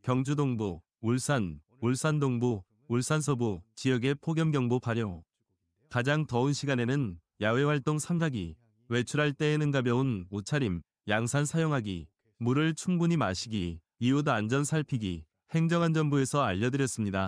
경주 동부, 울산, 울산 동부, 울산 서부 지역의 폭염경보 발효. 가장 더운 시간에는 야외활동 삼가기, 외출할 때에는 가벼운 옷차림, 양산 사용하기, 물을 충분히 마시기, 이웃 안전 살피기, 행정안전부에서 알려드렸습니다.